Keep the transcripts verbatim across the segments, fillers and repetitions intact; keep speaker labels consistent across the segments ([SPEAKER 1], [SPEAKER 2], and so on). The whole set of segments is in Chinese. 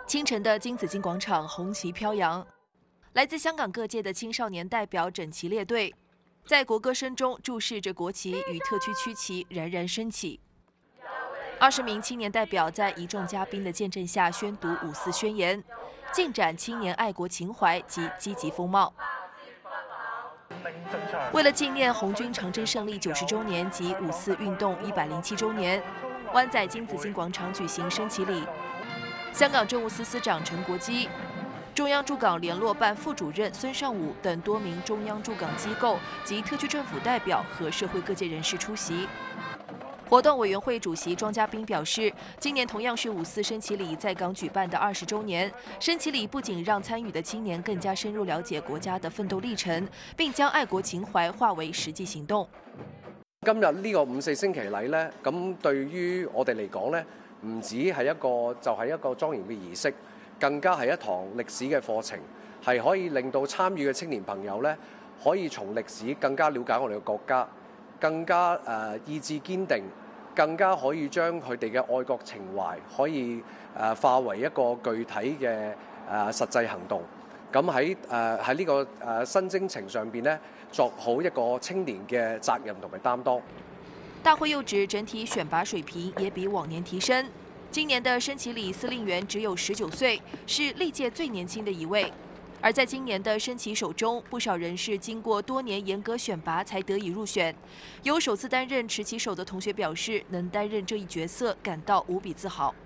[SPEAKER 1] 清晨的金紫荆广场红旗飘扬，来自香港各界的青少年代表整齐列队，在国歌声中注视着国旗与特区区旗冉冉升起。二十名青年代表在一众嘉宾的见证下宣读五四宣言，尽展青年爱国情怀及积极风貌。为了纪念红军长征胜利九十周年及五四运动一百零七周年，湾仔金紫荆广场举行升旗礼。香港政务司司长陈国基、中央驻港联络办副主任孙尚武等多名中央驻港机构及特区政府代表和社会各界人士出席。活动委员会主席庄家彬表示，今年同样是五四升旗礼在港举办的二十周年。升旗礼不仅让参与的青年更加深入了解国家的奋斗历程，并將愛國情懷化為實際行動。
[SPEAKER 2] 今日呢個五四升旗禮呢，咁對於我哋嚟講呢，唔止係一個就係、是、一個莊嚴嘅儀式，更加係一堂歷史嘅課程，係可以令到參與嘅青年朋友呢，可以從歷史更加了解我哋嘅國家。更加誒、呃、意志堅定，更加可以將佢哋嘅愛國情懷可以誒、呃、化為一個具體嘅誒、呃、實際行動。咁喺誒喺呢個誒、呃、新征程上邊呢，作好一個青年嘅責任同埋擔當。
[SPEAKER 1] 大會又指整體選拔水平也比往年提升。今年的升旗禮司令員只有十九歲，是歷屆最年輕的一位。而在今年的升旗手中，不少人是經過多年嚴格選拔才得以入選。有首次擔任持旗手的同學表示，能擔任這一角色感到無比自豪。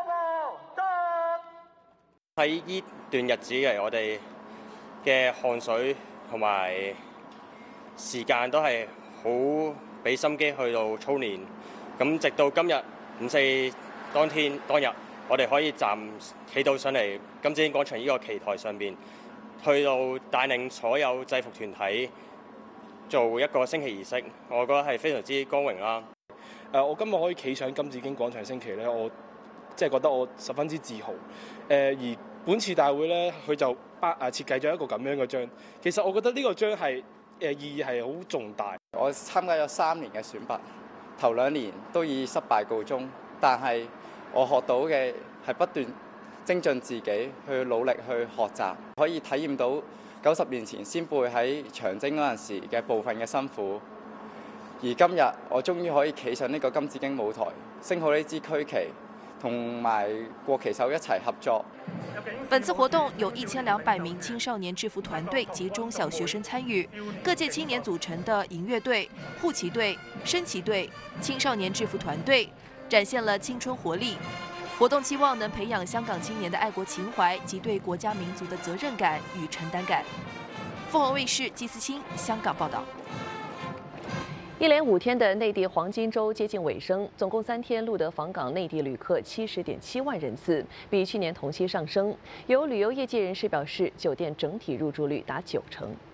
[SPEAKER 3] 喺呢段日子嚟，我哋嘅汗水同埋時間都係好俾心機去到操練。咁直到今日五四當天當日，我哋可以站企到上嚟金紫荊廣場呢個旗台上邊。去到帶領所有制服團體做一個升旗儀式，我覺得係非常之光榮啦。
[SPEAKER 4] 誒，我今日可以企上金紫荊廣場升旗咧，我即係覺得我十分之自豪。誒，而本次大會咧，佢就巴誒設計咗一個咁樣嘅章。其實我覺得呢個章係誒意義係好重大。
[SPEAKER 5] 我參加咗三年嘅選拔，頭兩年都以失敗告終，但係我學到嘅係不斷精進自己，去努力去學習，可以體驗到九十年前先輩喺長征嗰陣時嘅部分嘅辛苦。而今日我終於可以企上呢個金紫荊舞台，升好呢支區旗，同埋國旗手一齊合作。
[SPEAKER 1] 本次活動有一千兩百名青少年制服團隊及中小學生參與，各界青年組成的迎樂隊、護旗隊、升旗隊、青少年制服團隊，展現了青春活力。活動期望能培養香港青年的愛國情懷及對國家民族的責任感與承擔感。鳳凰衛視季思清香港報道。
[SPEAKER 6] 一連五天的內地黃金週接近尾聲，總共三天錄得訪港內地旅客七十點七萬人次，比去年同期上升。有旅遊業界人士表示，酒店整體入住率達九成。